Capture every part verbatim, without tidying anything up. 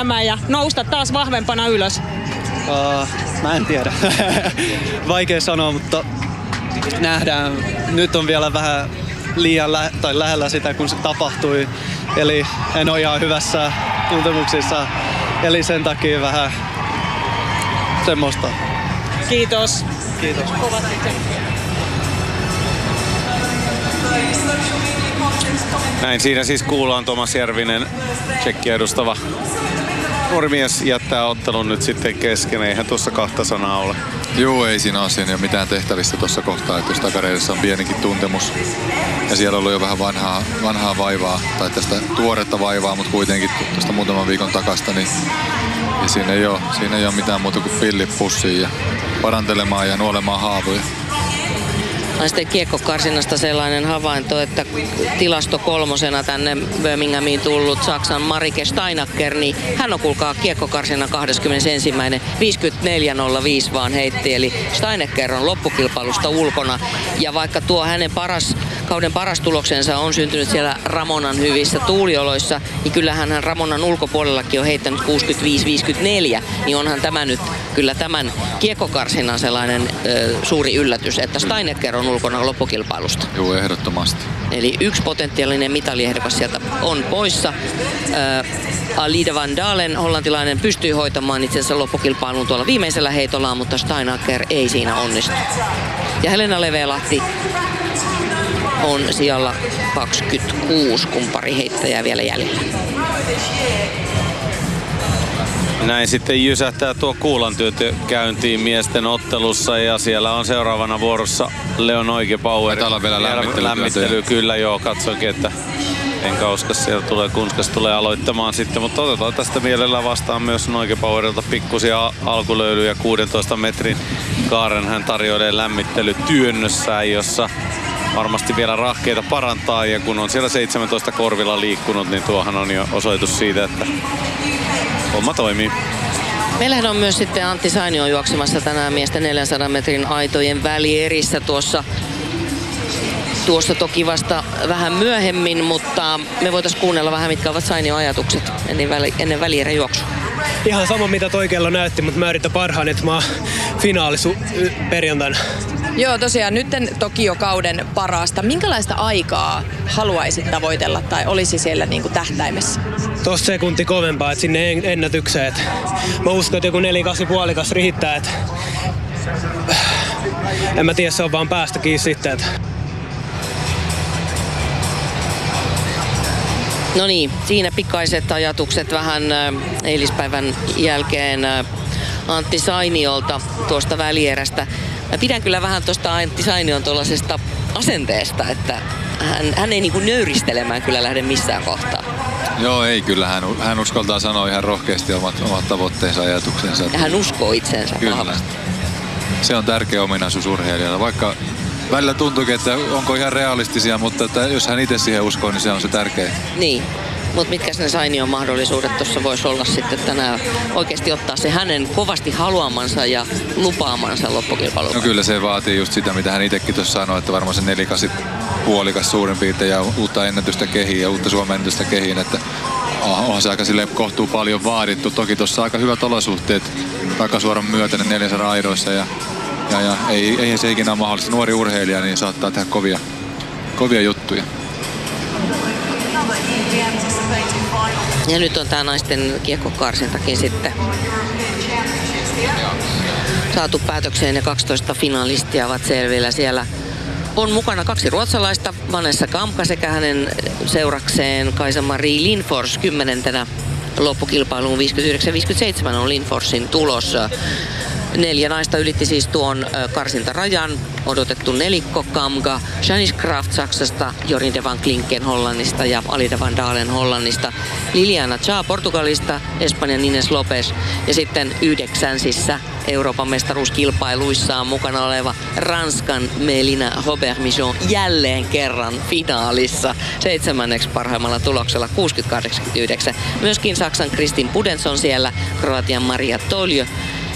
tämän ja nousta taas vahvempana ylös? Uh, mä en tiedä. Vaikea sanoa, mutta nähdään. Nyt on vielä vähän liian lä- tai lähellä sitä, kun se tapahtui. Eli en ole ihan hyvässä tuntemuksissa. Eli sen takia vähän semmoista. Kiitos. Kiitos. Näin siinä siis kuullaan Tomas Järvinen, Tšekkiä edustava nuorimies, jättää ottelun nyt sitten kesken. Eihän tuossa kahta sanaa ole. Joo, ei siinä ole siinä mitään tehtävistä tuossa kohtaa, että jos takareidessä on pienikin tuntemus ja siellä on ollut jo vähän vanhaa, vanhaa vaivaa tai tästä tuoretta vaivaa, mutta kuitenkin tuosta muutaman viikon takasta, niin ja siinä, ei ole, siinä ei ole mitään muuta kuin pillit pussiin ja parantelemaan ja nuolemaan haavoja. Naisten kiekkokarsinnasta sellainen havainto, että tilasto kolmosena tänne Birminghamiin tullut Saksan Marike Steinacker, niin hän on kuulkaa kiekkokarsinnan kahdeskymmenesensimmäinen viisikymmentäneljä nolla viisi vaan heitti, eli Steinacker on loppukilpailusta ulkona. Ja vaikka tuo hänen paras, kauden paras tuloksensa on syntynyt siellä Ramonan hyvissä tuulioloissa, niin kyllähän hän Ramonan ulkopuolellakin on heittänyt kuusikymmentäviisi viisikymmentäneljä, niin onhan tämä nyt kyllä tämän kiekkokarsinnan sellainen ö, suuri yllätys, että Steinacker on ulkona loppukilpailusta. Joo, ehdottomasti. Eli yksi potentiaalinen mitaliehdokas sieltä on poissa. Ää, Alida van Dalen, hollantilainen, pystyi hoitamaan itse asiassa loppukilpailun tuolla viimeisellä heitollaan, mutta Steinacker ei siinä onnistu. Ja Helena Levelahti on sijalla kaksikymmentäkuusi, kun pari heittäjää vielä jäljellä. Näin sitten jysähtää tuo kuulantyötö käyntiin miesten ottelussa ja siellä on seuraavana vuorossa Leon Oikepower. Täällä on vielä lämmittely. Lämmittely kyllä joo, katsoinkin, että enkä usko sieltä tulee, Kunskas tulee aloittamaan sitten, mutta otetaan tästä mielellä vastaan myös Oikepowerilta pikkusia alkulöylyjä kuudentoista metrin kaaren hän tarjoilee lämmittelytyönnössään, jossa varmasti vielä rahkeita parantaa ja kun on siellä seitsemäntoista korvilla liikkunut, niin tuohan on jo osoitus siitä, että homma toimii. Meillähän on myös sitten Antti Sainio juoksemassa tänään miesten neljänsadan metrin aitojen välierissä tuossa. Tuossa toki vasta vähän myöhemmin, mutta me voitaisiin kuunnella vähän, mitkä ovat Sainion ajatukset ennen, väli, ennen välierän juoksua. Ihan sama, mitä toi kello näytti, mutta mä yritän parhaan, että mä oon finaalisu perjantaina. Joo, tosiaan nyt Tokio-kauden parasta. Minkälaista aikaa haluaisit tavoitella tai olisi siellä niin kuin tähtäimessä? Tossa sekunti kovempaa, että sinne ennätykseen. Et mä uskon, että joku neljä kaksi puolikas riittää. Et en mä tiedä, se on vaan päästä kiinni sitten. Et. No niin, siinä pikaiset ajatukset vähän äh, eilispäivän jälkeen äh, Antti Sainiolta tuosta välierästä. Mä pidän kyllä vähän tuosta Antti Sainion tuollaisesta asenteesta, että hän, hän ei niinku nöyristelemään kyllä lähde missään kohtaa. Joo, ei kyllä. Hän, hän uskaltaa sanoa ihan rohkeasti omat, omat tavoitteensa ja ajatuksensa. Ja hän uskoo itseensä vahvasti. Se on tärkeä ominaisuus urheilijalla. Vaikka välillä tuntuukin, että onko ihan realistisia, mutta että jos hän itse siihen uskoo, niin se on se tärkeä. Niin. Mutta mitkä ne Sainion mahdollisuudet tuossa voisi olla sitten tänään oikeasti ottaa se hänen kovasti haluamansa ja lupaamansa loppukilpailuun? No kyllä se vaatii just sitä, mitä hän itsekin tuossa sanoi, että varmaan se nelikasi puolikas suurin piirtein ja uutta ennätystä kehiin ja uutta Suomen ennätystä kehiin, että onhan se aika silleen kohtuu paljon vaadittu. Toki tuossa aika hyvät olosuhteet takasuoran myötä ne neljänsadan aidoissa ja, ja, ja ei, eihän se ikinä ole mahdollista. Nuori urheilija niin saattaa tehdä kovia, kovia juttuja. Ja nyt on tää naisten kiekkokarsintakin sitten saatu päätökseen ja kaksitoista finalistia ovat selvillä. Siellä on mukana kaksi ruotsalaista, Vanessa Kamka sekä hänen seurakseen Kaisa-Marie Lindfors kymmenentenä loppukilpailuun viisikymmentäyhdeksän viisikymmentäseitsemän on Lindforsin tulos. Neljä naista ylitti siis tuon karsintarajan. Odotettu nelikko Kamga, Janice Kraft Saksasta, Jorin de van Klinken Hollannista ja Alida van Dalen Hollannista. Liliana Cha Portugalista, Espanjan Ines Lopes ja sitten yhdeksänsissä Euroopan mestaruuskilpailuissaan mukana oleva Ranskan Melina Robert-Michon jälleen kerran finaalissa seitsemänneksi parhaimmalla tuloksella kuusikymmentä kahdeksankymmentäyhdeksän. Myöskin Saksan Kristin Pudenson siellä, Kroatian Maria Toljo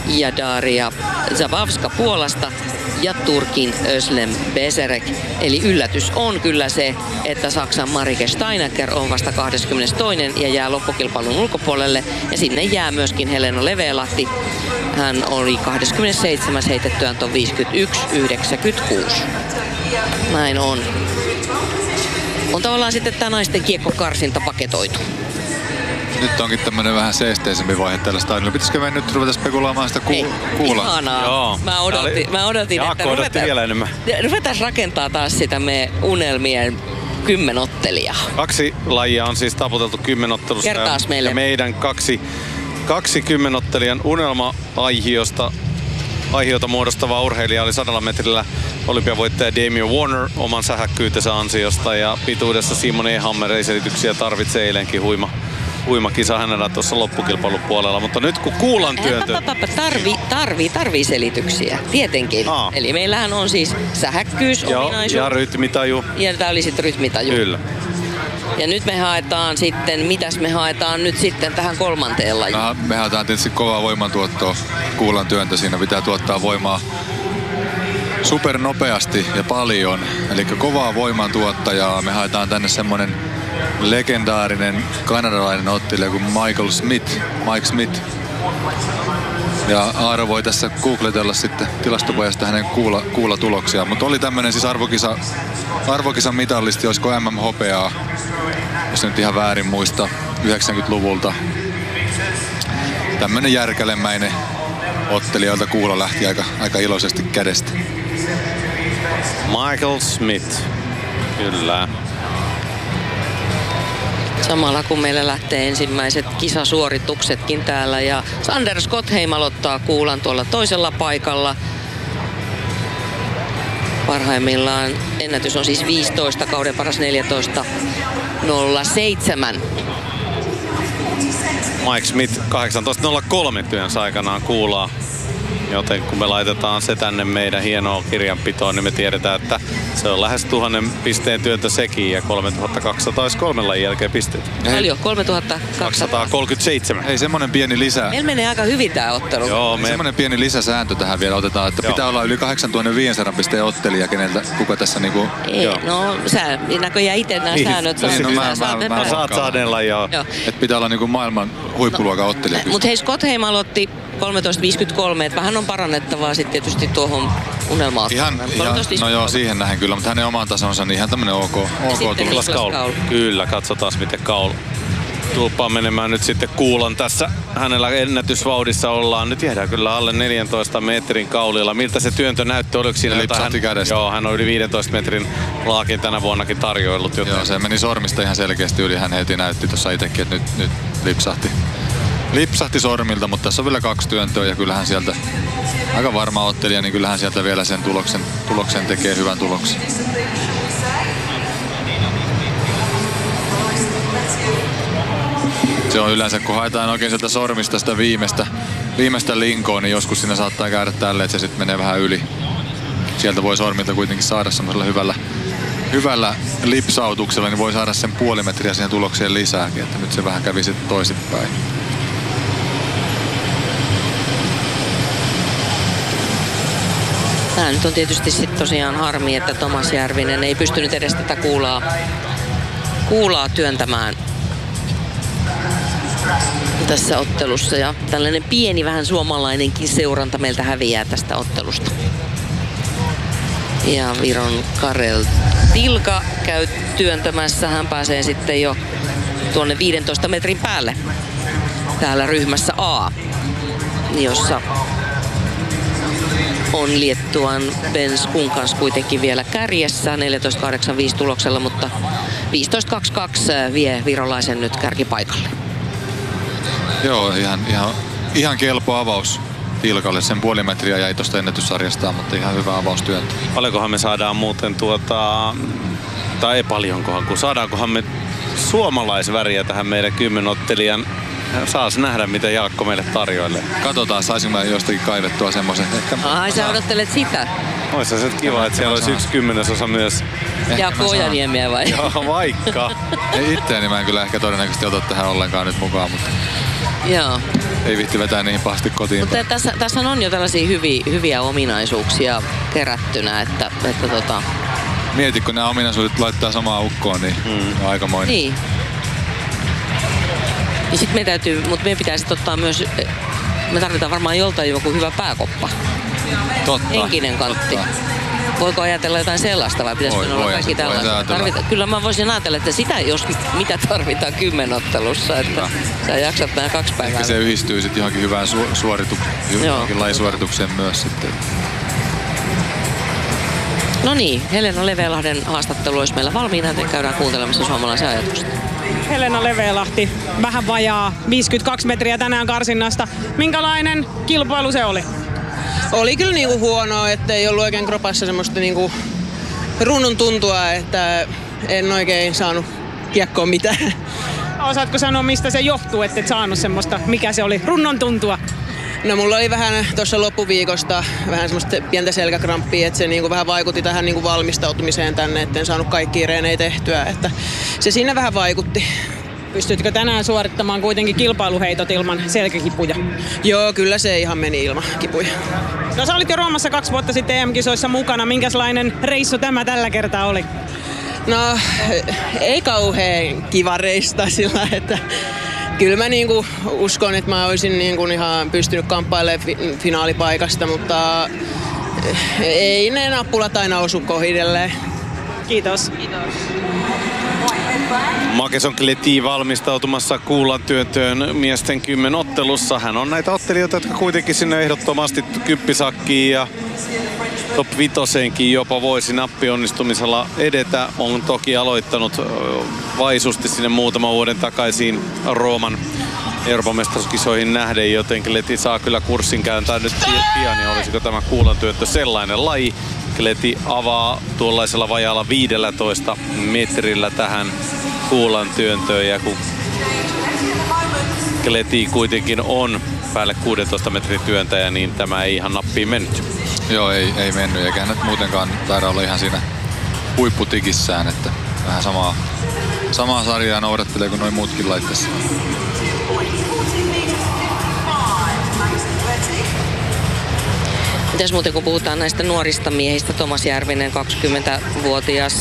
ja Daria Zabavska Puolasta ja Turkin Özlem Bezerek. Eli yllätys on kyllä se, että Saksan Marike Steinacker on vasta kahdeskymmenestoinen ja jää loppukilpailun ulkopuolelle. Ja sinne jää myöskin Helena Levelahti. Hän oli kahdeskymmenesseitsemäs heitettyään ton viisikymmentäyksi yhdeksänkymmentäkuusi. Näin on. On tavallaan sitten tämä naisten kiekkokarsinta paketoitu. Nyt onkin tämmönen vähän seesteisempi vaihe tällä stadionilla. Pitäisikö me nyt ruveta spekuloimaan sitä ku- kuulla? Ihanaa. Joo. Mä odotin, mä odotin Jaakko että odotti ruvetaan, vielä enemmän. ruvetaan rakentaa taas sitä me unelmien kymmenottelijaa. Kaksi lajia on siis taputeltu kymmenottelussa. Kertaas ja, meille. ja meidän kaksi, kaksi kymmenottelijan unelma-aihiosta aihiota muodostava urheilija oli sadalla metrillä olympiavoittaja Damien Warner oman sähäkkyytensä ansiosta ja pituudessa Simon Ehammer ei selityksiä tarvitse eilenkin huima. Uimakisa hänellä tuossa loppukilpailun puolella, mutta nyt kun kuulan työntö... Tarvii, tarvii, tarvii selityksiä, tietenkin. Aa. Eli meillähän on siis sähäkkyys, Joo, ominaisuus. ja rytmitaju. Ja tää oli sitten rytmitaju. Kyllä. Ja nyt me haetaan sitten, mitäs me haetaan nyt sitten tähän kolmanteen lajiin? No, me haetaan tietysti kovaa voimantuottoa kuulan työntö. Siinä pitää tuottaa voimaa supernopeasti ja paljon. Eli kovaa voimantuottajaa. Me haetaan tänne semmonen legendaarinen kanadalainen ottelija kuin Michael Smith. Mike Smith. Ja Aaro voi tässä googletella sitten tilastopojasta hänen kuula, kuulatuloksia. Mutta oli tämmönen siis arvokisa, arvokisan mitallisti, olisiko M M hopeaa, jos nyt ihan väärin muista, yhdeksänkymmentäluvulta. Tämmönen järkälemäinen ottelija, jolta kuula lähti aika, aika iloisesti kädestä. Michael Smith. Kyllä. Samalla kun meillä lähtee ensimmäiset kisasuorituksetkin täällä ja Sander Skottheim aloittaa kuulan tuolla toisella paikalla. Parhaimmillaan ennätys on siis viisitoista, kauden paras neljätoista nolla seitsemän. Mike Smith kahdeksantoista nolla kolme työnsä aikanaan kuulaa. Joten kun me laitetaan se tänne meidän hienoon kirjanpitoon, niin me tiedetään, että se on lähes tuhannen pisteen työntö sekin ja kolmetuhattakaksisataa olisi kolmen lajin jälkeen pisteet. Paljon, kolmetuhattakaksisataa. kaksisataakolmekymmentäseitsemän. Hei, semmonen pieni lisä. Meillä menee aika hyvin tää ottelu. Joo, me... Semmoinen pieni lisäsääntö tähän vielä otetaan, että Joo. pitää olla yli kahdeksantuhattaviisisataa pisteen ottelija, keneltä, kuka tässä niinku... Ei, Joo. no sä näköjään itse nämä Niin, säännöt. niin, no sä mä- saat mä- ne mä- päättää. Saat saadella, joo. Joo. Että pitää olla niinku maailman huippuluokan ottelija. Mutta hei, Skottheim aloitti kolmetoista viisikymmentäkolme, että vähän on parannettavaa sitten tietysti tuohon unelmaan. Ihan, ihan, no joo, siihen nähen kyllä, mutta hänen oman tasonsa, niin ihan tämmönen ok, ok sitten tulos. Niklas Niklas Kaul. Kaul. Kyllä, katsotaan miten Kaul tuuppaa menemään nyt sitten kuulan tässä. Hänellä ennätysvauhdissa ollaan. Nyt jäädään kyllä alle neljäntoista metrin Kaulilla. Miltä se työntö näyttö? Oliko siinä Se jotain? lipsahti kädestä. Joo, hän on yli viidentoista metrin laakin tänä vuonnakin tarjoillut. Joten... Joo, se meni sormista ihan selkeästi yli. Hän heti näytti tuossa itsekin, että nyt, nyt lipsahti. Lipsahti sormilta, mutta tässä on vielä kaksi työntöä ja kyllähän sieltä aika varma ottelija, niin kyllähän sieltä vielä sen tuloksen, tuloksen tekee hyvän tuloksen. Se on yleensä, kun haetaan oikein sieltä sormista sitä viimeistä, viimeistä linkoa, niin joskus siinä saattaa käydä tälle, että se sitten menee vähän yli. Sieltä voi sormilta kuitenkin saada semmoisella hyvällä, hyvällä lipsautuksella, niin voi saada sen puoli metriä siihen tulokseen lisääkin, että nyt se vähän kävi sitten toisinpäin. Tämä nyt on tietysti sit tosiaan harmi, että Tomas Järvinen ei pystynyt edes tätä kuulaa, kuulaa työntämään tässä ottelussa. Ja tällainen pieni vähän suomalainenkin seuranta meiltä häviää tästä ottelusta. Ja Viron Karel Tilka käy työntämässä. Hän pääsee sitten jo tuonne viidentoista metrin päälle täällä ryhmässä A, jossa on Liettuan Ben Skunkans kuitenkin vielä kärjessä neljätoista kahdeksankymmentäviisi tuloksella, mutta viisitoista kaksikymmentäkaksi vie virolaisen nyt kärkipaikalle. Joo, ihan, ihan, ihan kelpo avaus Tilkalle. Sen puoli metriä jäi tuosta ennätyssarjastaan, mutta ihan hyvä avaustyöntö. Paljonkohan me saadaan muuten tuota, tai ei paljonkohan, kun saadaankohan me suomalaisväriä tähän meidän kymmenottelijan. Saas nähdä, mitä Jaakko meille tarjoilee. Katsotaan, saisinko mä jostakin kaivettua semmoisen. Ehkä, Ai, sä odottelet sitä? Olisi se kiva, että siellä olisi yksi kymmenesosa myös. Jaakko Ojaniemiä vai? Joo, vaikka. Ei itseäni mä en kyllä ehkä todennäköisesti ota tähän ollenkaan nyt mukaan, mutta Joo. ei vihti vetää niin pahasti kotiin. Mutta tässä, tässä on jo tällaisia hyviä, hyviä ominaisuuksia kerättynä, että, että tota... Mieti, kun nämä ominaisuudet laittaa samaa ukkoon, niin mm. on aikamoinen. Niin. Ja sit me täytyy, mutta meidän pitäisi ottaa myös, me tarvitaan varmaan joltain joku hyvä pääkoppa. Totta. Henkinen kantti. Totta. Voiko ajatella jotain sellaista vai pitäisikö voi, olla voi, kaikki tällaista? Tarvita, kyllä mä voisin ajatella, että sitä jos mitä tarvitaan kymmenottelussa, että no. sä jaksat nämä kaksi päivää. Ehkä se yhdistyy sitten johonkin hyvään su- suoritukseen, johonkin lajisuoritukseen myös sitten. No niin, Helena Levelahden haastattelu olisi meillä valmiina, joten käydään kuuntelemassa suomalaisen ajatusta. Helena Levelahti, vähän vajaa viisikymmentäkaksi metriä tänään karsinnasta. Minkälainen kilpailu se oli? Oli kyllä niinku huonoa, että ei ollut oikein kropassa semmoista niinku runnun tuntua, että en oikein saanut kiekkoa mitään. Osaatko sanoa, mistä se johtuu, että et saanut semmoista, mikä se oli, runnon tuntua? No mulla oli vähän tuossa loppuviikosta vähän semmoista pientä selkäkramppia, että se niinku vähän vaikutti tähän niinku valmistautumiseen tänne, etten saanut kaikkia reenejä tehtyä, että se siinä vähän vaikutti. Pystytkö tänään suorittamaan kuitenkin kilpailuheitot ilman selkäkipuja? Joo, kyllä se ihan meni ilman kipuja. No sä olit jo Roomassa kaksi vuotta sitten E M-kisoissa mukana. Minkälainen reissu tämä tällä kertaa oli? No, ei kauhean kiva reista sillä, että kyllä mä niinku uskon, että mä olisin niinku ihan pystynyt kamppailemaan fi- finaalipaikasta, mutta ei ne nappulat aina osu kohdelleen. Kiitos. Kiitos. Makeson Kleti valmistautumassa Kuulan työntöön miesten kymmenottelussa. Hän on näitä ottelijoita, jotka kuitenkin sinne ehdottomasti kyppisakkiin ja top vitoseenkin jopa voisi nappionnistumisella edetä. On toki aloittanut vaisusti sinne muutaman vuoden takaisin Rooman Euroopan mestaruuskisoihin nähden, joten Kleti saa kyllä kurssin kääntää nyt pian. Ja olisiko tämä Kuulan työntö sellainen laji? Kleti avaa tuollaisella vajaalla viidellätoista metrillä tähän Kuulan työntöön, ja kun Kleti kuitenkin on päälle kuusitoista metrin työntäjä, niin tämä ei ihan nappiin mennyt. Joo, ei, ei mennyt, eikä hän muutenkaan taida olla ihan siinä huipputikissään, että vähän samaa, samaa sarjaa noudattelee kuin noin muutkin laitteessa. Mitäs muuten, kun puhutaan näistä nuorista miehistä, Tomas Järvinen, kaksikymmentävuotias,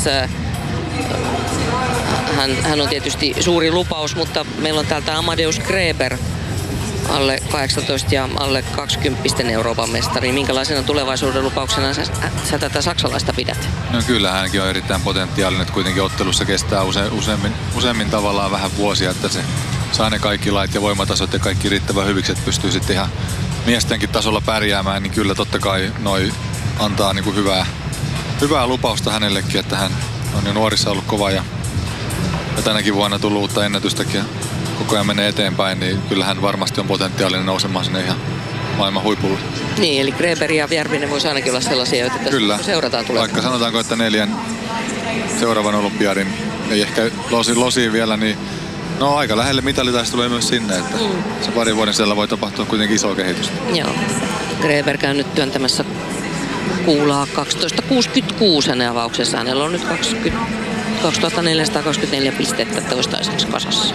hän, hän on tietysti suuri lupaus, mutta meillä on täältä Amadeus Greber, alle kahdeksantoista ja alle kaksikymmentä Euroopan mestari. Minkälaisena tulevaisuuden lupauksena sä, sä tätä saksalaista pidät? No kyllä hänkin on erittäin potentiaalinen, että kuitenkin ottelussa kestää use, useammin, useammin tavallaan vähän vuosia, että se saa ne kaikki lait ja voimatasot ja kaikki riittävän hyviksi, että pystyy sitten ihan miestenkin tasolla pärjäämään, niin kyllä totta kai noi antaa niin kuin hyvää, hyvää lupausta hänellekin, että hän on jo nuorissa ollut kova ja, ja tänäkin vuonna tullut uutta ennätystäkin ja koko ajan menee eteenpäin, niin kyllähän varmasti on potentiaalinen nousemaan sinne ihan maailman huipulle. Niin, eli Greber ja Järvinen voisi ainakin olla sellaisia, joita tässä kyllä. seurataan tulemaan. Vaikka sanotaanko, että neljän seuraavan olympiadin ei ehkä losi, losi vielä, niin no aika lähelle mitalitaisi tulee myös sinne, että mm. se pari vuoden siellä voi tapahtua kuitenkin iso kehitystä. Joo. Greber käy nyt työntämässä Kuulaa kaksitoista kuusikymmentäkuusi hänen avauksessa. Hänellä on nyt kaksituhattaneljäsataakaksikymmentäneljä pistettä toistaiseksi kasassa.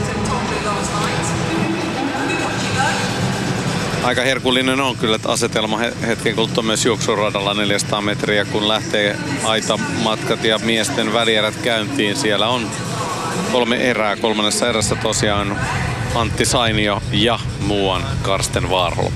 Aika herkullinen on kyllä, että asetelma hetken kuluttua myös juoksuradalla neljäsataa metriä, kun lähtee aitamatkat ja miesten välierät käyntiin. Siellä on kolme erää. Kolmannessa erässä tosiaan Antti Sainio ja muuan Karsten Warholm.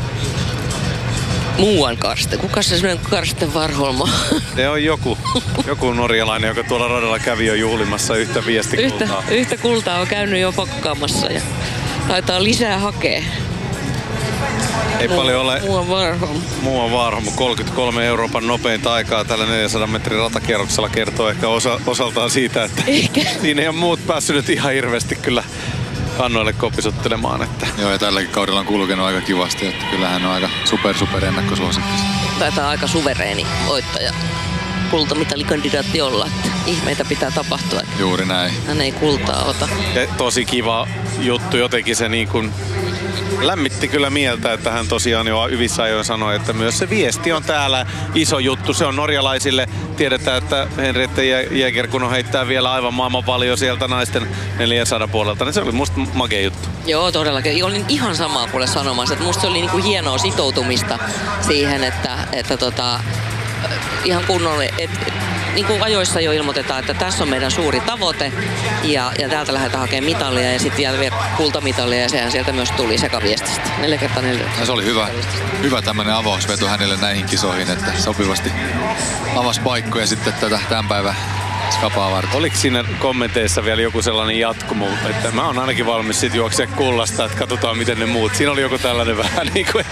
Muuan Karsten? Kuka se semmoinen Karsten Warholm on? Se on joku, joku norjalainen, joka tuolla radalla kävi jo juhlimassa yhtä viestikultaa. Yhtä, yhtä kultaa on käynyt jo pakkaamassa ja taitaa lisää hakea. Ei Mu- paljon ole. Muuan Warholm. Muuan Warholm. kolmekymmentäkolme Euroopan nopeinta aikaa tällä neljänsadan metrin ratakierroksella kertoo ehkä osa, osaltaan siitä, että ehkä siinä ei ole muut päässyt ihan hirveästi kyllä kannoille kopisuttelemaan. Että. Joo, ja tälläkin kaudella on kulkenut aika kivasti, että kyllähän on aika super super ennakkosuosikki. Taitaa aika suvereeni voittaja, kultamitalikandidaatti olla, että ihmeitä pitää tapahtua. Juuri näin. Hän ei kultaa ota. Ja tosi kiva juttu jotenkin se niin kuin lämmitti kyllä mieltä, että hän tosiaan jo hyvissä ajoin sanoi, että myös se viesti on täällä iso juttu. Se on norjalaisille. Tiedetään, että Henriette Jäger, kun on heittää vielä aivan maailman paljon sieltä naisten neljäsadan puolelta, niin se oli musta makea juttu. Joo, todellakin. Olin ihan samaa kuule sanomassa, että musta se oli niinku hienoa sitoutumista siihen, että, että tota, ihan kunnolla, että et, niin kuin ajoissa jo ilmoitetaan, että tässä on meidän suuri tavoite ja, ja täältä lähdetään hakemaan mitalia ja sitten vielä kultamitalia ja sehän sieltä myös tuli sekaviestistä. Neljä kertaa neljä. Ja se oli hyvä, hyvä tämmöinen avausveto hänelle näihin kisoihin, että sopivasti avasi paikkoja sitten tätä tämän päivän skapaa varten. Oliko siinä kommenteissa vielä joku sellainen jatkumo, että mä oon ainakin valmis sit juoksee kullasta, että katsotaan miten ne muut. Siinä oli joku tällainen vähän niin kuin...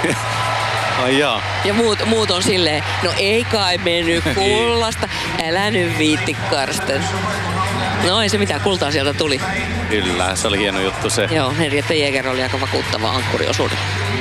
Ai jaa. Ja muut, muut on silleen, no ei kai mennyt kullasta, älä nyt viitti Karsten. No ei se mitään, kultaa sieltä tuli. Kyllä, se oli hieno juttu se. Joo, Henriette Jäger oli aika vakuuttava ankkuriosuuden.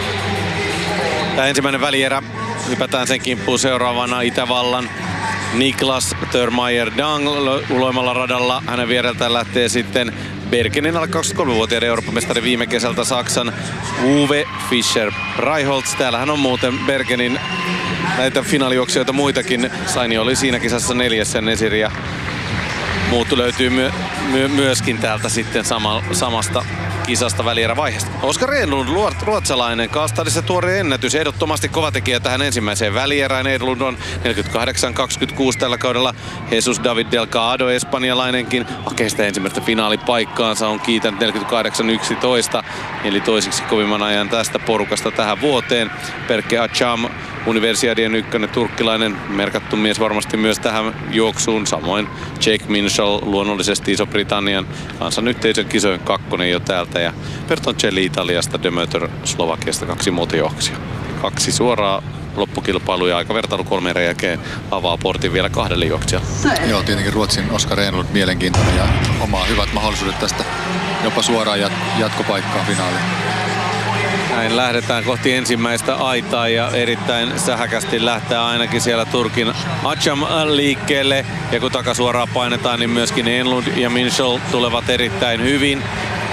Tämä ensimmäinen välierä, hypätään sen kimppuun seuraavana Itävallan Niklas Törmaier Dang uloimalla radalla. Hänen viereltään lähtee sitten Bergenin alle kaksikymmentäkolmevuotiaiden Eurooppa-mestari viime kesältä Saksan Uwe Fischer-Reiholtz. Täällähän on muuten Bergenin näitä finaalijuoksijoita muitakin. Saini oli siinä kisassa neljässä, Nesiri ja muut löytyy my- my- myöskin täältä sitten sama- samasta kisasta välierävaiheesta. Oskar Enlund, ruotsalainen, kaastadissa tuore ennätys. Ehdottomasti kova tekijä tähän ensimmäiseen välierään. Enlund on neljäkymmentäkahdeksan kaksikymmentäkuusi tällä kaudella. Jesus David Delgado, espanjalainenkin, hakee sitä ensimmäistä finaalipaikkaansa. On kiitänyt neljäkymmentäkahdeksan yksitoista, eli toisiksi kovimman ajan tästä porukasta tähän vuoteen. Perke Acham, Universiadien ykkönen turkkilainen, merkattu mies varmasti myös tähän juoksuun. Samoin Jake Minshall, luonnollisesti Iso-Britannian kansanyhteisön kisojen kakkonen jo täältä. Ja Bertoncelli Italiasta, Demeter Slovakiasta, kaksi muuta juoksia. Kaksi suoraa loppukilpailuja aika vertailu kolmen erän jälkeen avaa portin vielä kahdelle juoksijalle. Joo, tietenkin Ruotsin Oskar Enlund mielenkiintoinen ja omaa hyvät mahdollisuudet tästä jopa suoraan jat- jatkopaikkaan finaaliin. Näin lähdetään kohti ensimmäistä aitaa ja erittäin sähäkästi lähtee ainakin siellä Turkin Acham liikkeelle. Ja kun takasuoraan painetaan, niin myöskin Enlund ja Minshall tulevat erittäin hyvin.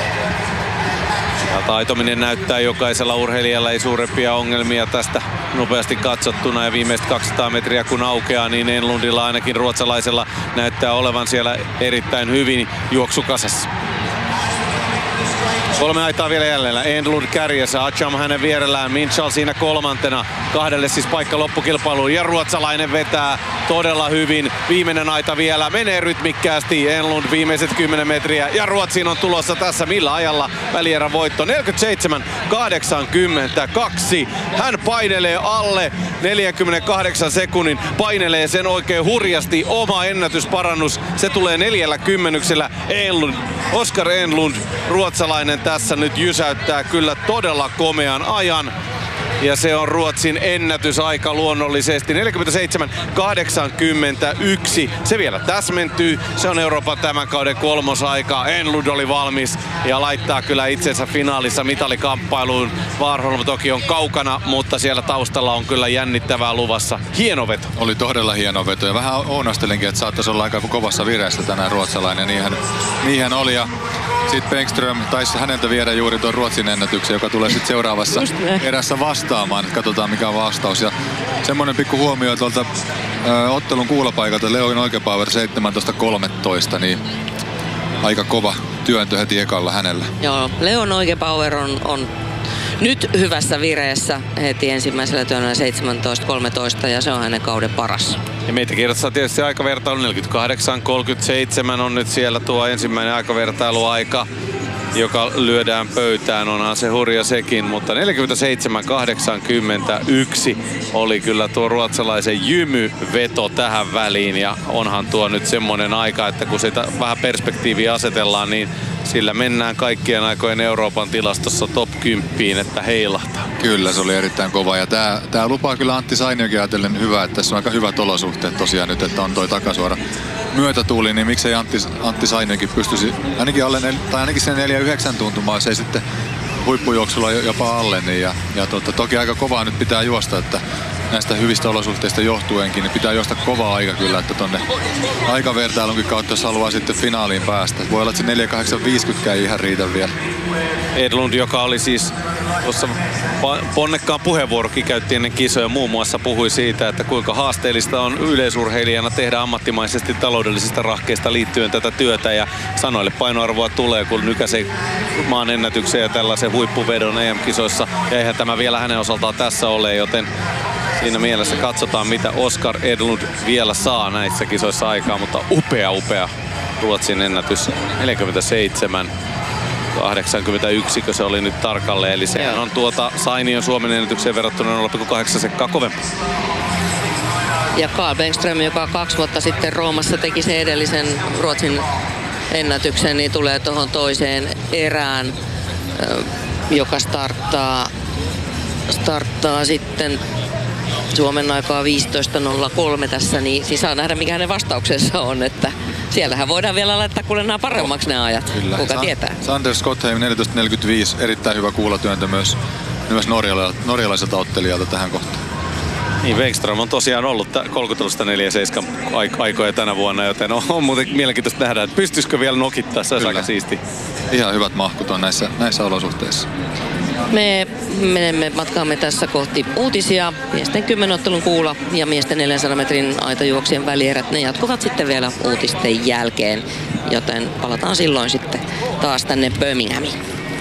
Ja taitominen näyttää jokaisella urheilijalla, ei suurempia ongelmia tästä nopeasti katsottuna. Ja viimeiset kaksisataa metriä kun aukeaa, niin Enlundilla ainakin ruotsalaisella näyttää olevan siellä erittäin hyvin juoksukasassa. Kolme aitaa vielä jäljellä. Enlund kärjessä, Acham hänen vierellään, Minshall siinä kolmantena. Kahdelle siis paikka loppukilpailuun ja ruotsalainen vetää todella hyvin. Viimeinen aita vielä, menee rytmikkäästi. Enlund viimeiset kymmenen metriä ja Ruotsiin on tulossa tässä millä ajalla välierän voitto. neljäkymmentäseitsemän kahdeksankymmentäkaksi. Hän painelee alle neljäkymmentäkahdeksan sekunnin. Painelee sen oikein hurjasti. Oma ennätysparannus. Se tulee neljällä kymmenyksellä. Enlund, Oskar Enlund, ruotsalainen tässä nyt jysäyttää kyllä todella komean ajan. Ja se on Ruotsin ennätysaika luonnollisesti. neljäkymmentäseitsemän kahdeksankymmentäyksi. Se vielä täsmentyy. Se on Euroopan tämän kauden kolmosaika. Enlund oli valmis ja laittaa kyllä itsensä finaalissa mitalikamppailuun. Warholm toki on kaukana, mutta siellä taustalla on kyllä jännittävää luvassa. Hieno veto. Oli todella hieno veto ja vähän ounastelinkin, että saattaisi olla aika kovassa vireessä tänään ruotsalainen. Niinhän, niinhän oli ja sitten Bengström taisi häneltä viedä juuri tuon Ruotsin ennätyksen, joka tulee sitten seuraavassa erässä vastaamaan. Katsotaan mikä on vastaus. Ja semmoinen pikku huomio tuolta ö, ottelun kuulapaikalta Leon Oikepower seitsemäntoista kolmetoista, niin aika kova työntö heti ekalla hänellä. Joo, Leon Oikepower on, on nyt hyvässä vireessä heti ensimmäisellä työnnöllä seitsemäntoista kolmetoista ja se on hänen kauden paras. Ja meitä kirjoittaa tietysti aikavertailu neljäkymmentäkahdeksan kolmekymmentäseitsemän on nyt siellä tuo ensimmäinen aikavertailuaika, joka lyödään pöytään. Onhan se hurja sekin, mutta neljäkymmentäseitsemän kahdeksankymmentäyksi oli kyllä tuo ruotsalaisen jymyveto tähän väliin. Ja onhan tuo nyt semmoinen aika, että kun sitä vähän perspektiiviä asetellaan, niin sillä mennään kaikkien aikojen Euroopan tilastossa top kymmenen, että heilahtaa. Kyllä, se oli erittäin kova. Ja tää, tää lupaa kyllä Antti Sainiokin ajatellen hyvää, että tässä on aika hyvät olosuhteet tosiaan nyt, että on toi takasuora myötätuuli, niin miksei Antti, Antti Sainiokin pystyisi ainakin, alle, tai ainakin sen neljä yhdeksän tuntumaan, jos ei sitten huippujuoksulla jopa alle. Niin ja, ja totta, toki aika kovaa nyt pitää juosta, että näistä hyvistä olosuhteista johtuenkin, niin pitää juosta kova aika kyllä, että tonne aikavertailunkin kautta, jos haluaa sitten finaaliin päästä. Voi olla, että se neljä kahdeksan viisikymmentä ei ihan riitä vielä. Edlund, joka oli siis tuossa ponnekkaan puheenvuorokin käytti ennen kisoja, muun muassa puhui siitä, että kuinka haasteellista on yleisurheilijana tehdä ammattimaisesti taloudellisista rahkeista liittyen tätä työtä, ja sanoille painoarvoa tulee, kun nykäsee maan ennätykseen ja tällaisen huippuvedon E M-kisoissa, ja eihän tämä vielä hänen osaltaan tässä ole, joten siinä mielessä katsotaan, mitä Oskar Edlund vielä saa näissä kisoissa aikaa, mutta upea, upea Ruotsin ennätys, neljäkymmentäseitsemän kahdeksankymmentäyksi, se oli nyt tarkalleen, eli sehän on tuota Sainion Suomen ennätykseen verrattuna nolla pilkku kahdeksan sekkaa kovempaa. Ja Carl Bengström, joka kaksi vuotta sitten Roomassa teki sen edellisen Ruotsin ennätyksen, niin tulee tuohon toiseen erään, joka starttaa, starttaa sitten Suomen aikaa viisitoista nolla kolme tässä, niin siis saa nähdä, mikä hänen vastauksensa on, että siellähän voidaan vielä laittaa kuule nämä paremmaksi nämä ajat, kyllä. Kuka Sa- tietää. Sander Skottheim neljätoista neljäkymmentäviisi, erittäin hyvä kuulatyöntö myös, myös norjalaiselta ottelijalta tähän kohtaan. Niin, Wengström on tosiaan ollut kolmekymmentä neljä seitsemän aikoja tänä vuonna, joten on, on muuten mielenkiintoista nähdä, että pystyisikö vielä nokittaa, se olisi aika siisti. Ihan hyvät mahkut on näissä, näissä olosuhteissa. Me menemme, matkaamme tässä kohti uutisia. Miesten kymmenottelun kuula ja miesten neljänsadan metrin aitajuoksien välierät, ne jatkuvat sitten vielä uutisten jälkeen, joten palataan silloin sitten taas tänne Birminghamiin.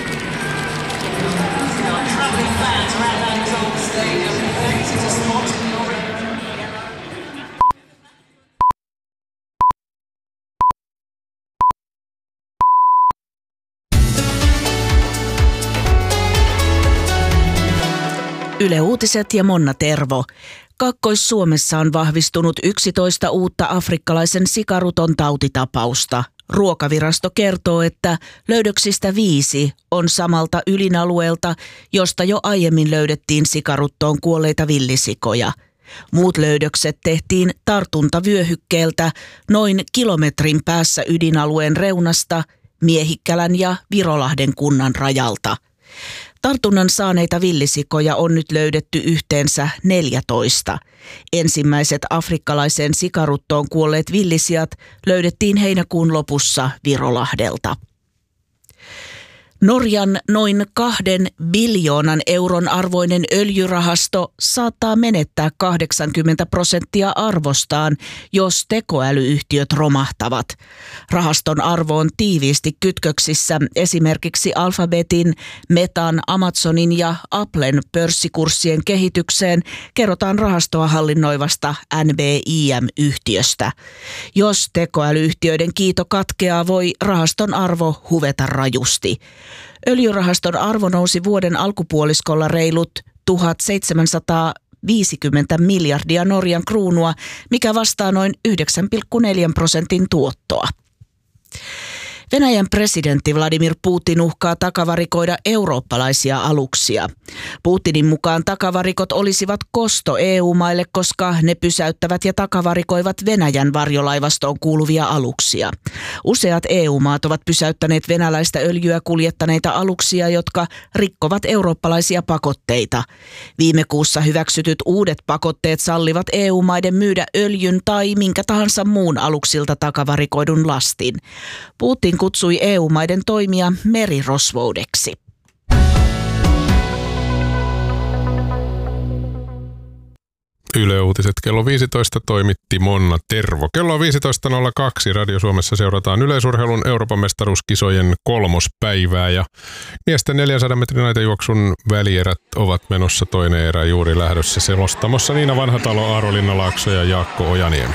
Yle Uutiset ja Monna Tervo. Kaakkois-Suomessa on vahvistunut yksitoista uutta afrikkalaisen sikaruton tautitapausta. Ruokavirasto kertoo, että löydöksistä viisi on samalta ylinalueelta, josta jo aiemmin löydettiin sikaruttoon kuolleita villisikoja. Muut löydökset tehtiin tartuntavyöhykkeeltä noin kilometrin päässä ydinalueen reunasta Miehikkälän ja Virolahden kunnan rajalta. Tartunnan saaneita villisikoja on nyt löydetty yhteensä neljätoista. Ensimmäiset afrikkalaiseen sikaruttoon kuolleet villisijat löydettiin heinäkuun lopussa Virolahdelta. Norjan noin kahden biljoonan euron arvoinen öljyrahasto saattaa menettää kahdeksankymmentä prosenttia arvostaan, jos tekoälyyhtiöt romahtavat. Rahaston arvo on tiiviisti kytköksissä esimerkiksi Alphabetin, Metan, Amazonin ja Applen pörssikurssien kehitykseen, kerrotaan rahastoa hallinnoivasta N B I M-yhtiöstä. Jos tekoälyyhtiöiden kiito katkeaa, voi rahaston arvo huveta rajusti. Öljyrahaston arvo nousi vuoden alkupuoliskolla reilut tuhatseitsemänsataaviisikymmentä miljardia Norjan kruunua, mikä vastaa noin yhdeksän pilkku neljä prosentin tuottoa. Venäjän presidentti Vladimir Putin uhkaa takavarikoida eurooppalaisia aluksia. Putinin mukaan takavarikot olisivat kosto E U-maille, koska ne pysäyttävät ja takavarikoivat Venäjän varjolaivastoon kuuluvia aluksia. Useat E U-maat ovat pysäyttäneet venäläistä öljyä kuljettaneita aluksia, jotka rikkovat eurooppalaisia pakotteita. Viime kuussa hyväksytyt uudet pakotteet sallivat E U-maiden myydä öljyn tai minkä tahansa muun aluksilta takavarikoidun lastin. Putin kutsui E U-maiden toimia merirosvoudeksi. Yle Uutiset kello viisitoista toimitti Monna Tervo. Kello on viisitoista nolla kaksi. Radio Suomessa seurataan yleisurheilun Euroopan mestaruuskisojen kolmospäivää ja miesten neljänsadan metrin aitajuoksun välierät ovat menossa, toinen erä juuri lähdössä selostamossa. Niina Vanhatalo, Aaro Linnalaakso ja Jaakko Ojaniemi.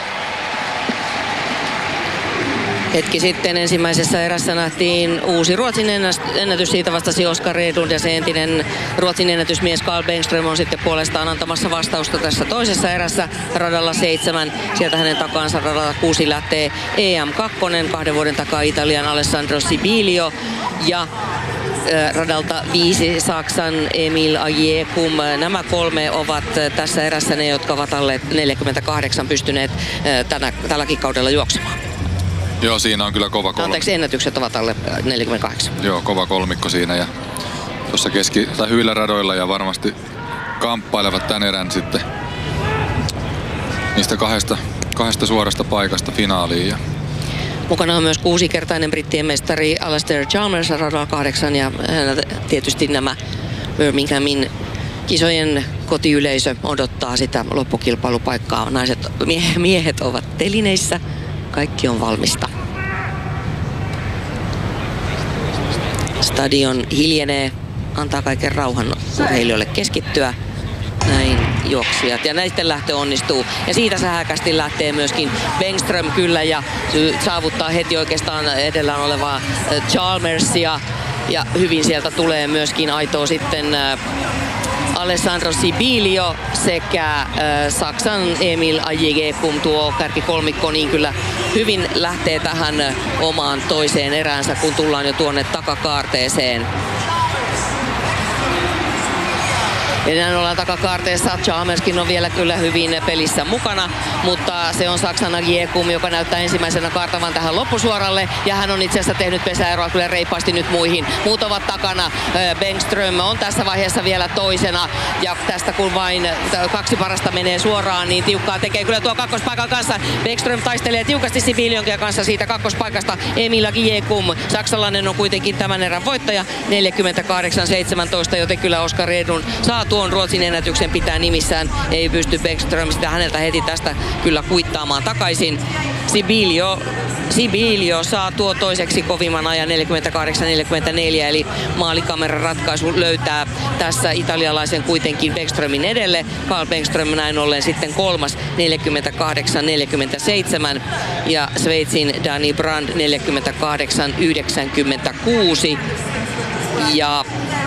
Hetki sitten ensimmäisessä erässä nähtiin uusi Ruotsin ennätys. Siitä vastasi Oskar Edlund ja se entinen Ruotsin ennätysmies Carl Bengström on sitten puolestaan antamassa vastausta tässä toisessa erässä radalla seitsemän. Sieltä hänen takaansa radalla kuusi lähtee E M kaksi, kahden vuoden takaa Italian Alessandro Sibilio ja radalta viisi Saksan Emil Ajekum. Nämä kolme ovat tässä erässä ne, jotka ovat alle neljäkymmentäkahdeksan pystyneet tänä, tälläkin kaudella juoksemaan. Joo, siinä on kyllä kova kolmikko. Anteeksi, ennätykset ovat alle neljäkymmentäkahdeksan. Joo, kova kolmikko siinä ja tuossa keski- tai hyvillä radoilla ja varmasti kamppailevat tän erän sitten niistä kahdesta, kahdesta suorasta paikasta finaaliin. Ja mukana on myös kuusikertainen brittien mestari Alastair Chalmers radalla kahdeksan ja hänellä tietysti nämä Birminghamin kisojen kotiyleisö odottaa sitä loppukilpailupaikkaa. Naiset, miehet ovat telineissä, kaikki on valmista. Stadion hiljenee, antaa kaiken rauhan urheilijoille keskittyä. Näin juoksijat. Ja näisten lähtö onnistuu. Ja siitä sähäkästi lähtee myöskin Bengström kyllä ja saavuttaa heti oikeastaan edellä olevaa Chalmersia. Ja hyvin sieltä tulee myöskin aitoa sitten Alessandro Sibilio sekä äh, Saksan Emil Ajigepum, tuo kärkikolmikko, niin kyllä hyvin lähtee tähän omaan toiseen eräänsä, kun tullaan jo tuonne takakaarteeseen. Ja näin ollaan takakaarteessa. Chalmerskin on vielä kyllä hyvin pelissä mukana, mutta se on Saksan Ajigepum, joka näyttää ensimmäisenä kaartavan tähän loppusuoralle. Ja hän on itse asiassa tehnyt pesäeroa kyllä reippaasti nyt muihin. Muut ovat takana. Bengström on tässä vaiheessa vielä toisena. Ja tästä kun vain kaksi parasta menee suoraan, niin tiukkaa tekee kyllä tuo kakkospaikan kanssa. Bengström taistelee tiukasti Sibilionkin kanssa siitä kakkospaikasta. Emil Ajigepum, saksalainen, on kuitenkin tämän erän voittaja. neljäkymmentäkahdeksan seitsemäntoista, joten kyllä Oskar Edun saa tuon Ruotsin ennätyksen pitää nimissään. Ei pysty Bengström sitä häneltä heti tästä kyllä kuittaamaan takaisin. Sibilio, Sibilio saa tuo toiseksi kovimman ajan neljäkymmentäkahdeksan neljäkymmentäneljä, eli maalikameran ratkaisu löytää tässä italialaisen kuitenkin Bengströmin edelle. Carl Bengström näin ollen sitten kolmas neljäkymmentäkahdeksan neljäkymmentäseitsemän ja Sveitsin Dani Brand neljäkymmentäkahdeksan yhdeksänkymmentäkuusi. Ja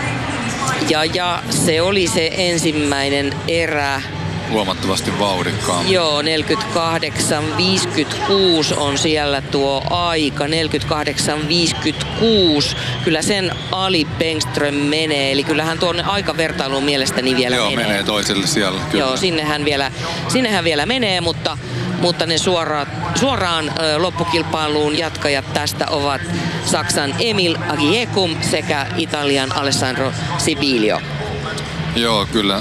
Ja, ja se oli se ensimmäinen erä. Huomattavasti vauhdikkaampi. Joo, neljäkymmentäkahdeksan viisikymmentäkuusi on siellä tuo aika. neljäkymmentäkahdeksan viisikymmentäkuusi. Kyllä sen ali Bengström menee. Eli kyllähän tuonne aikavertailuun mielestäni vielä Joo, menee. Joo, menee toiselle siellä. Kyllä. Joo, sinnehän vielä, sinnehän vielä menee, mutta, mutta ne suoraan, suoraan ö, loppukilpailuun jatkajat tästä ovat Saksan Emil Ajigepum sekä Italian Alessandro Sibilio. Joo, kyllä.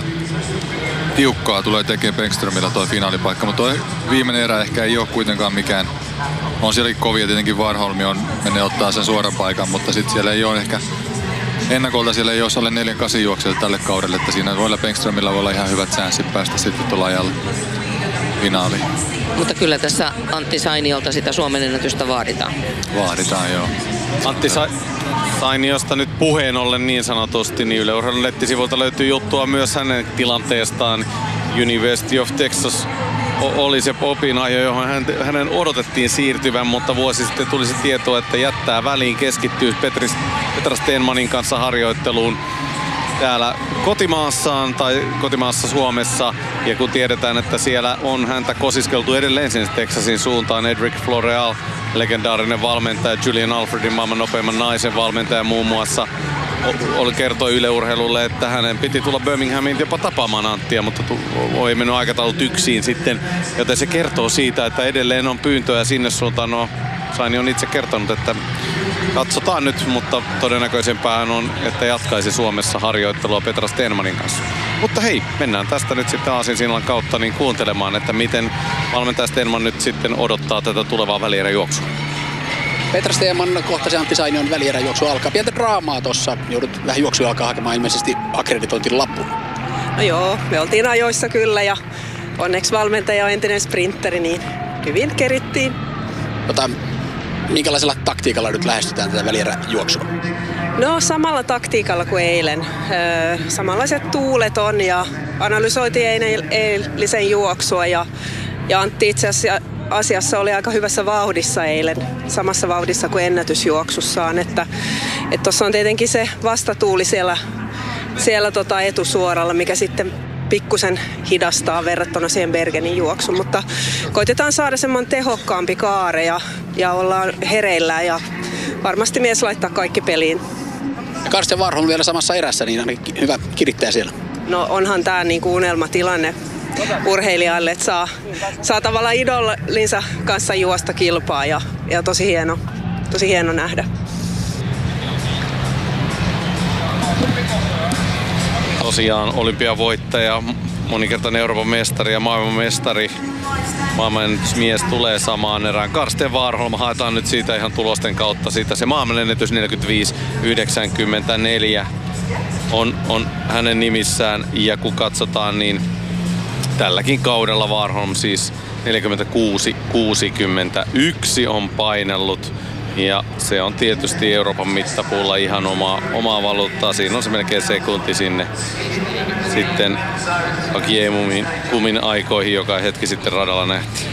Tiukkaa tulee tekemään Bengströmillä tuo finaalipaikka, mutta tuo viimeinen erä ehkä ei ole kuitenkaan mikään. On sielläkin kovia, tietenkin Warholmi on menee ottaa sen suoran paikan, mutta sitten siellä ei ole ehkä ennakolta, siellä ei ole alle neljän kasin juoksijat tälle kaudelle, että siinä voi olla Bengströmillä voi olla ihan hyvät chanssit päästä sitten tuolla ajalla finaaliin. Mutta kyllä tässä Antti Sainiolta sitä Suomen ennätystä vaaditaan. Vaaditaan, joo. Antti Sa- Sainiosta nyt puheen ollen niin sanotusti, niin Yle Urheilun nettisivuilta löytyy juttua myös hänen tilanteestaan. University of Texas oli se opinahjo, johon hänen odotettiin siirtyvän, mutta vuosi sitten tuli se tieto, että jättää väliin, keskittyy Petris, Petra Stenmanin kanssa harjoitteluun täällä kotimaassaan tai kotimaassa Suomessa. Ja kun tiedetään, että siellä on häntä kosiskeltu edelleen sinne Texasin suuntaan, Edric Floreal, legendaarinen valmentaja, Julian Alfredin maailman nopeimman naisen valmentaja muun muassa, oli kertoi Yle Urheilulle, että hänen piti tulla Birminghamiin jopa tapaamaan Anttia, mutta ei mennyt aikataulut yksiin sitten. Joten se kertoo siitä, että edelleen on pyyntöjä sinne suuntaan. No, Saini on itse kertonut, että katsotaan nyt, mutta todennäköisempään on, että jatkaisi Suomessa harjoittelua Petra Stenmanin kanssa. Mutta hei, mennään tästä nyt sitten aasinsillan kautta niin kuuntelemaan, että miten valmentaja Stenman nyt sitten odottaa tätä tulevaa välieräjuoksua. Petra Stenman kohtasi Antti Sainion välieräjuoksu alkaa. Pientä draamaa tossa. Joudut vähän juoksua alkaa hakemaan ilmeisesti akkreditointin lappuun. No joo, me oltiin ajoissa kyllä ja onneksi valmentaja on entinen sprinteri, niin hyvin kerittiin. Tota, minkälaisella taktiikalla nyt lähestytään tätä välieräjuoksua? No samalla taktiikalla kuin eilen. Öö, samanlaiset tuulet on ja analysoitiin eilisen juoksua ja, ja Antti itse asiassa asiassa oli aika hyvässä vauhdissa eilen, samassa vauhdissa kuin ennätysjuoksussaan, että tuossa on tietenkin se vastatuuli siellä, siellä tota etusuoralla, mikä sitten pikkusen hidastaa verrattuna siihen Bergenin juoksuun, mutta koitetaan saada semmoinen tehokkaampi kaare ja, ja ollaan hereillä ja varmasti mies laittaa kaikki peliin. Ja Karsten Warholm vielä samassa erässä, niin ainakin hyvä kirittää siellä. No onhan tämä niinku unelmatilanne urheilijalle, että saa, saa tavallaan idolinsa kanssa juosta kilpaa ja, ja tosi hieno, tosi hieno nähdä. tosiaan olympiavoittaja, monikertainen Euroopan mestari ja maailmanmestari. Maailmanennätysmies tulee samaan erään. Karsten Warholm, haetaan nyt siitä ihan tulosten kautta siitä. Se maailmanennätys neljäkymmentäviisi yhdeksänkymmentäneljä on, on hänen nimissään. Ja kun katsotaan, niin tälläkin kaudella Warholm siis neljäkymmentäkuusi kuusikymmentäyksi on painellut. Ja se on tietysti Euroopan mittapuulla ihan oma, omaa valuuttaa. Siinä on se melkein sekunti sinne sitten Akiemumin kumin aikoihin, joka hetki sitten radalla nähtiin.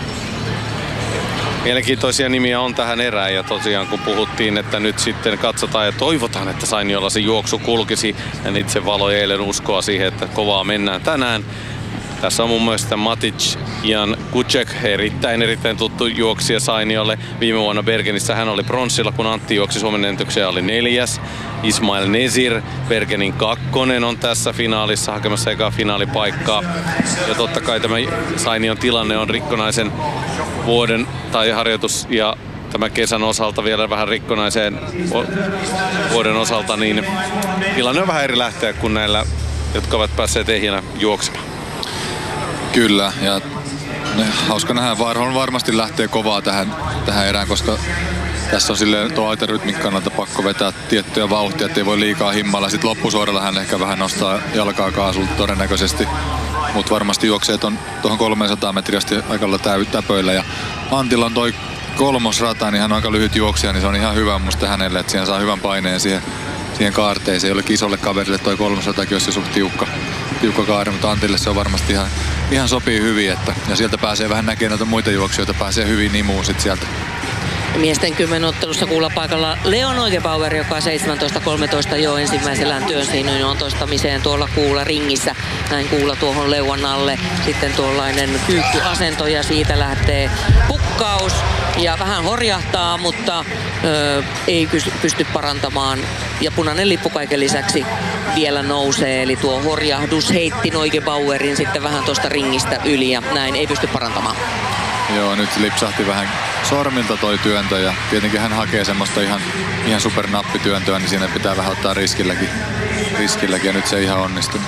Mielenkiintoisia nimiä on tähän erään ja tosiaan kun puhuttiin, että nyt sitten katsotaan ja toivotaan, että Sainiolla se juoksu kulkisi. Ja itse valoi eilen uskoa siihen, että kovaa mennään tänään. Tässä on mun mielestä Matic Jan Kucek, erittäin erittäin tuttu juoksija Sainiolle. Viime vuonna Bergenissä hän oli pronssilla, kun Antti juoksi Suomen ennätykseen, oli neljäs. Ismail Nezir, Bergenin kakkonen, on tässä finaalissa hakemassa ekaa finaalipaikkaa. Ja totta kai tämä Sainion tilanne on rikkonaisen vuoden tai harjoitus ja tämän kesän osalta vielä vähän rikkonaiseen vuoden osalta, niin tilanne on vähän eri lähteä kuin näillä, jotka ovat päässeet ehjänä juoksemaan. Kyllä, ja hauska nähdä. Warholm varmasti lähtee kovaa tähän, tähän erään, koska tässä on silleen tuo aitarytmin kannalta pakko vetää tiettyä vauhtia, ettei voi liikaa himmalla. Sitten loppusuoralla hän ehkä vähän nostaa jalkaa kaasulta todennäköisesti, mutta varmasti juokseet on tuohon kolmesataa metriä asti aika lailla täpöillä. Ja Antilla on toi kolmosrata, niin hän on aika lyhyt juoksija, niin se on ihan hyvä musta hänelle, että siihen saa hyvän paineen siihen, siihen kaarteeseen. Jollekin isolle kaverille toi kolmosratakin olisi suht tiukka, tiukka kaari, mutta Antille se on varmasti ihan, ihan sopii hyvin, että, ja sieltä pääsee vähän näkemään noita muita juoksijoita, pääsee hyvin imuun sit sieltä. Miesten kymmenottelussa kuulla paikalla Leon Neugebauer, joka seitsemäntoista kolmetoista jo ensimmäisellään työnsiinoin ontostamiseen tuolla kuulla ringissä. Näin kuulla tuohon leuan alle. Sitten tuollainen kyykkyasento ja siitä lähtee pukkaus. Ja vähän horjahtaa, mutta ö, ei pysty parantamaan. Ja punainen lippu kaiken lisäksi vielä nousee. Eli tuo horjahdus heitti Neugebauerin sitten vähän tuosta ringistä yli ja näin ei pysty parantamaan. Joo, nyt lipsahti vähän sormilta toi työntö ja tietenkin hän hakee semmoista ihan, ihan supernappityöntöä, niin siinä pitää vähän ottaa riskilläkin, riskilläkin ja nyt se ei ihan onnistunut.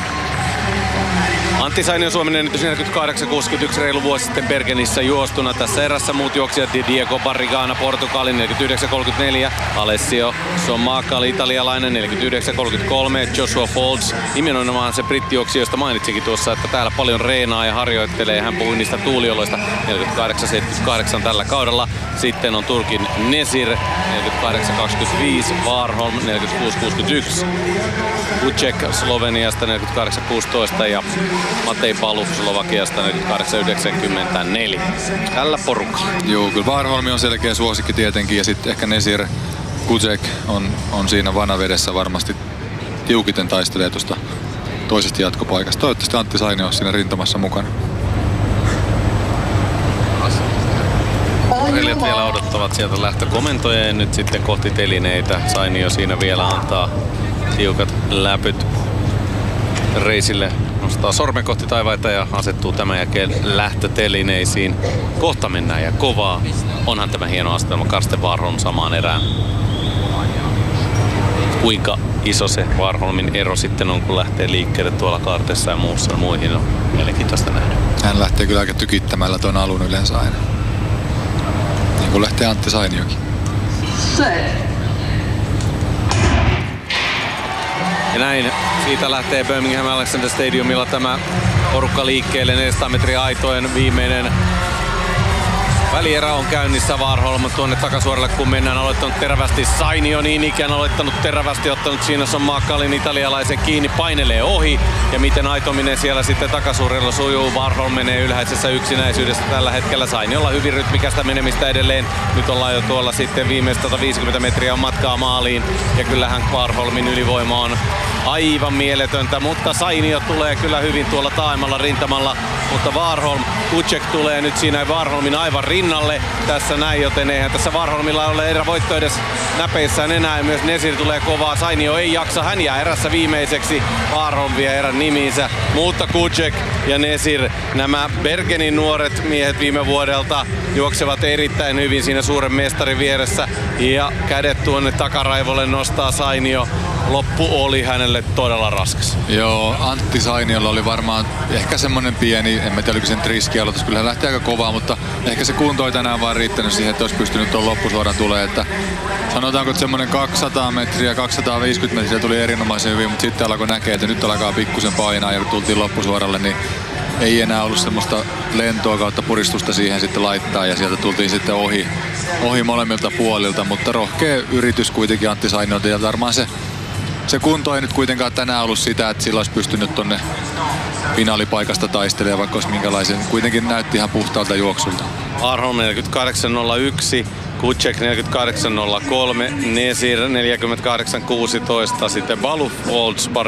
Antti Sainion Suomen ennätys neljäkymmentäkahdeksan kuusikymmentäyksi reilu vuosi sitten Bergenissä juostuna. Tässä erässä muut juoksijat Diego Barrigana Portugalin neljäkymmentäyhdeksän kolmekymmentäneljä, Alessio Sommakali italialainen neljäkymmentäyhdeksän kolmekymmentäkolme, Joshua Folds, nimenomaan se brittijuoksija, josta mainitsinkin tuossa, että täällä paljon reenaa ja harjoittelee. Hän puhui niistä tuulioloista neljäkymmentäkahdeksan seitsemänkymmentäkahdeksan tällä kaudella. Sitten on Turkin Nezir neljäkymmentäkahdeksan kaksikymmentäviisi, Warholm neljäkymmentäkuusi kuusikymmentäyksi, Kucek Sloveniasta neljäkymmentäkahdeksan kuusitoista ja Matej Paluf Slovakiasta neljäkymmentäkahdeksan yhdeksänkymmentäneljä. Tällä porukalla. Joo, kyllä Warholm on selkeä suosikki tietenkin ja sitten ehkä Nezir, Kucek on, on siinä vanavedessä varmasti tiukiten taistelee tuosta toisesta jatkopaikasta. Toivottavasti Antti Sainio on siinä rintamassa mukana. Urheilijat vielä odottavat sieltä lähtökomentoja ja nyt sitten kohti telineitä. Sainio siinä vielä antaa tiukat läpyt reisille. Nostaa sormen kohti taivaita ja asettuu tämän jälkeen lähtötelineisiin. Kohta mennään ja kovaa. Onhan tämä hieno asetelma. Karsten Warholm samaan erään. Kuinka iso se Warholmin ero sitten on, kun lähtee liikkeelle tuolla kaartessa ja muussa muihin, on mielenkiintoista nähdä. Hän lähtee kyllä aika tykittämällä tuon alun yleensä aina. Niin kuin lähtee Antti Sainiokin. Ja näin siitä lähtee Birmingham Alexander Stadiumilla tämä porukka liikkeelle. neljäsataa metriä aitojen viimeinen välierä on käynnissä. Warholm tuonne takasuoralle kun mennään, aloittanut terävästi. Sainio niin ikään aloittanut terävästi, ottanut siinä Sommakalin italialaisen kiinni, painelee ohi. Ja miten aitominen siellä sitten takasuoralla sujuu. Warholm menee ylhäisessä yksinäisyydessä tällä hetkellä. Sainiolla hyvin rytmikästä menemistä edelleen. Nyt ollaan jo tuolla sitten viimeistä sata viisikymmentä metriä on matkaa maaliin. Ja kyllähän Warholmin ylivoima on aivan mieletöntä, mutta Sainio tulee kyllä hyvin tuolla taaimalla rintamalla. Mutta Warholm, Kucek tulee nyt siinä Warholmin aivan rinnalle tässä näin, joten eihän tässä Warholmilla ole erä voitto edes näpeissään enää. Ja myös Nezir tulee kovaa, Sainio ei jaksa, hän jää erässä viimeiseksi. Warholm vie erän nimiinsä, mutta Kucek ja Nezir, nämä Bergenin nuoret miehet viime vuodelta, juoksevat erittäin hyvin siinä suuren mestarin vieressä. Ja kädet tuonne takaraivolle nostaa Sainio. loppu oli hänelle todella raskas. Joo, Antti Sainiolla oli varmaan ehkä semmonen pieni, en mä tiedä oliko sen riskialoitus, kyllä hän lähti aika kovaa, mutta ehkä se kunto ei tänään vaan riittänyt siihen, että olisi pystynyt tuon loppusuoran tulee, että sanotaanko, että semmonen kaksisataa metriä, kaksisataaviisikymmentä metriä tuli erinomaisen hyvin, mutta sitten alkoi näkee, että nyt alkaa pikkusen painaa ja kun tultiin loppusuoralle, niin ei enää ollut semmoista lentoa kautta puristusta siihen sitten laittaa ja sieltä tultiin sitten ohi, ohi molemmilta puolilta, mutta rohkea yritys kuitenkin Antti Sainiolta ja varmaan se, se kunto ei nyt kuitenkaan tänään ollut sitä, että sillä olisi pystynyt tonne finaalipaikasta taistelemaan, vaikka olisi minkälaisen. Kuitenkin näytti ihan puhtaalta juoksulta. Arholm neljäkymmentäkahdeksan nolla yksi, Kucek neljäkymmentäkahdeksan nolla kolme, Nesir neljäkymmentäkahdeksan kuusitoista, sitten Baluf Olds